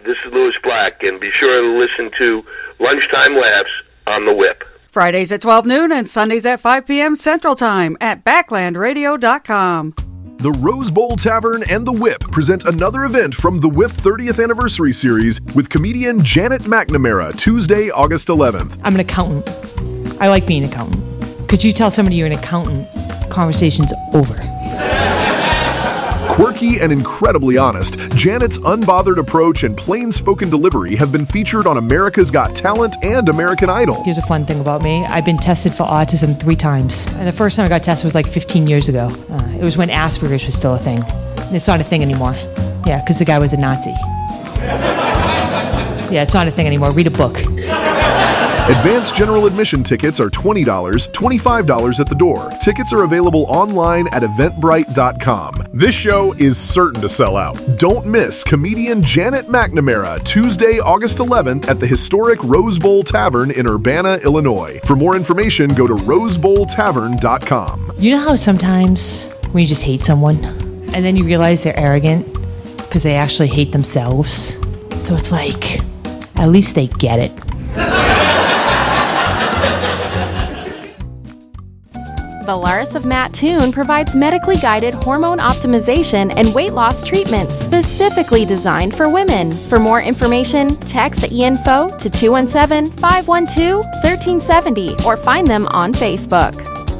This is Louis Black, and be sure to listen to Lunchtime Laughs on the Whip. Fridays at 12 noon and Sundays at 5 p.m. Central Time at BacklandRadio.com. The Rose Bowl Tavern and The Whip present another event from The Whip 30th Anniversary Series with comedian Janet McNamara, Tuesday, August 11th. I'm an accountant. I like being an accountant. Could you tell somebody you're an accountant? Conversation's over. Quirky and incredibly honest, Janet's unbothered approach and plain-spoken delivery have been featured on America's Got Talent and American Idol. Here's a fun thing about me. I've been tested for autism 3 times. And the first time I got tested was like 15 years ago. It was when Asperger's was still a thing. It's not a thing anymore. Yeah, because the guy was a Nazi. Yeah, it's not a thing anymore. Read a book. Advanced general admission tickets are $20, $25 at the door. Tickets are available online at eventbrite.com. This show is certain to sell out. Don't miss comedian Janet McNamara, Tuesday, August 11th at the historic Rose Bowl Tavern in Urbana, Illinois. For more information, go to rosebowltavern.com. You know how sometimes when you just hate someone and then you realize they're arrogant because they actually hate themselves? So it's like, at least they get it. Valaris of Mattoon provides medically guided hormone optimization and weight loss treatments specifically designed for women. For more information, text info to 217-512-1370 or find them on Facebook.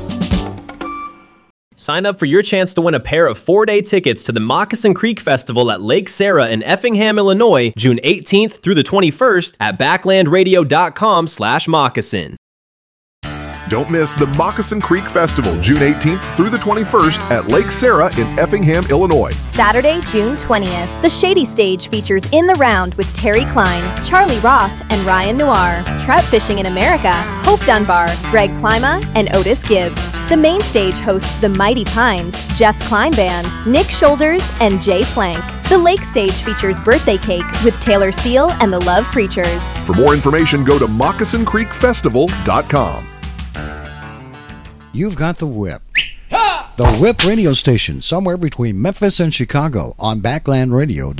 Sign up for your chance to win a pair of 4-day tickets to the Moccasin Creek Festival at Lake Sarah in Effingham, Illinois, June 18th through the 21st at backlandradio.com/moccasin. Don't miss the Moccasin Creek Festival, June 18th through the 21st at Lake Sarah in Effingham, Illinois. Saturday, June 20th. The Shady Stage features In the Round with Terry Klein, Charlie Roth, and Ryan Noir. Trout Fishing in America, Hope Dunbar, Greg Klima, and Otis Gibbs. The main stage hosts the Mighty Pines, Jess Klein Band, Nick Shoulders, and Jay Plank. The Lake Stage features Birthday Cake with Taylor Seal and the Love Preachers. For more information, go to moccasincreekfestival.com. You've got the Whip. The Whip radio station, somewhere between Memphis and Chicago on Backland Radio.